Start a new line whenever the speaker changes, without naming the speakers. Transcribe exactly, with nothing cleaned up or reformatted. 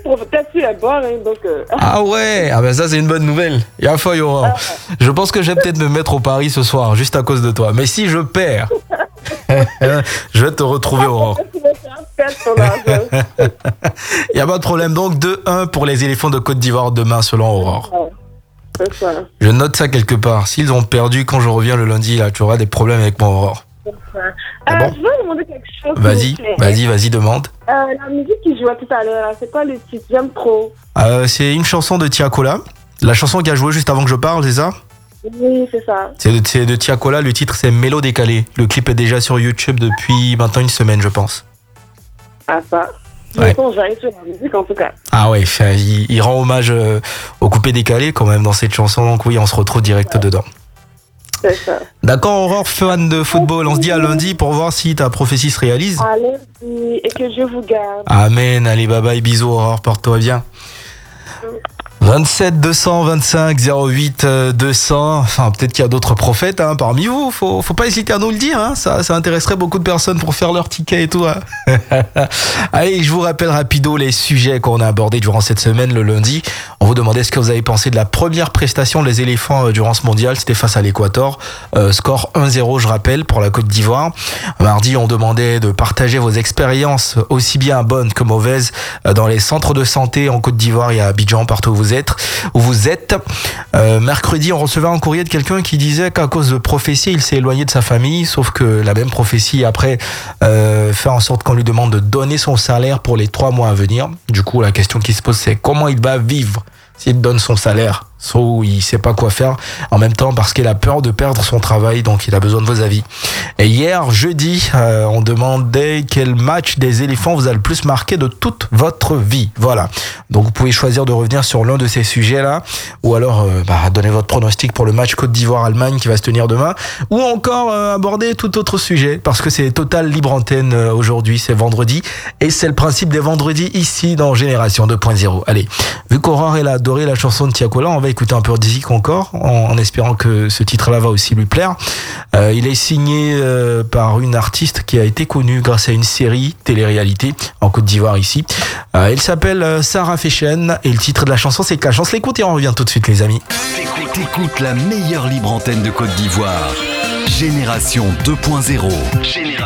peut-être tu es boire, hein, donc. Euh...
Ah ouais, ah ben ça c'est une bonne nouvelle. Il y a feuille Aurore. Je pense que je vais peut-être me mettre au pari ce soir, juste à cause de toi. Mais si je perds, je vais te retrouver Aurore. Il n'y a pas de problème. Donc deux un pour les éléphants de Côte d'Ivoire demain selon Aurore.
C'est ça.
Je note ça quelque part. S'ils ont perdu quand je reviens le lundi, là, tu auras des problèmes avec mon Aurore.
Euh,
Ah bon
je veux demander quelque chose.
Vas-y,
s'il vous plaît.
vas-y, vas-y, demande.
Euh, la musique qui jouait tout à l'heure, là, c'est quoi le titre? J'aime trop.
Euh, c'est une chanson de Tiakola. La chanson qui a joué juste avant que je parle, c'est ça?
Oui, c'est ça.
C'est de, c'est de Tiakola. Le titre, c'est Mélo décalé. Le clip est déjà sur YouTube depuis maintenant une semaine, je pense.
Ah, ça.
Ouais.
Bon, j'arrive sur la musique en tout cas.
Ah ouais, fait, il, il rend hommage euh, au coupé décalé quand même dans cette chanson. Donc oui, on se retrouve direct
Ouais.
dedans.
C'est ça.
D'accord, Aurore, fan de football. On se dit à lundi pour voir si ta prophétie se réalise.
Allez, et que je vous garde.
Amen. Allez, bye bye, bisous, Aurore, porte-toi bien. vingt-sept deux cent vingt-cinq zéro huit deux cents. Enfin, peut-être qu'il y a d'autres prophètes hein, parmi vous. Faut, faut pas hésiter à nous le dire. Hein. Ça, ça intéresserait beaucoup de personnes pour faire leur ticket et tout. Hein. Allez, je vous rappelle rapido les sujets qu'on a abordés durant cette semaine, le lundi. On vous demandait ce que vous avez pensé de la première prestation des éléphants euh, durant ce mondial. C'était face à l'Équateur. Euh, score un zéro, je rappelle, pour la Côte d'Ivoire. Mardi, on demandait de partager vos expériences, aussi bien bonnes que mauvaises, euh, dans les centres de santé en Côte d'Ivoire et à Abidjan, partout où vous êtes. Où vous êtes. Euh, mercredi, on recevait un courrier de quelqu'un qui disait qu'à cause de prophétie, il s'est éloigné de sa famille, sauf que la même prophétie, après, euh, fait en sorte qu'on lui demande de donner son salaire pour les trois mois à venir. Du coup, la question qui se pose, c'est comment il va vivre s'il donne son salaire, soit il sait pas quoi faire, en même temps parce qu'il a peur de perdre son travail, donc il a besoin de vos avis. Et hier, jeudi, euh, on demandait quel match des éléphants vous a le plus marqué de toute votre vie. Voilà. Donc vous pouvez choisir de revenir sur l'un de ces sujets-là, ou alors euh, bah, donner votre pronostic pour le match Côte d'Ivoire-Allemagne qui va se tenir demain, ou encore euh, aborder tout autre sujet, parce que c'est total libre antenne euh, aujourd'hui, c'est vendredi, et c'est le principe des vendredis ici dans Génération deux point zéro. Allez, vu qu'Aurore elle a adoré la chanson de Tiakola, on va écouter un peu de Zik encore, en, en espérant que ce titre-là va aussi lui plaire. Euh, il est signé euh, par une artiste qui a été connue grâce à une série télé-réalité en Côte d'Ivoire ici. Euh, elle s'appelle euh, Sarah Feshen et le titre de la chanson c'est Cash. On se l'écoute et on revient tout de suite les amis.
T'écoutes la meilleure libre antenne de Côte d'Ivoire. Génération deux point zéro. Génération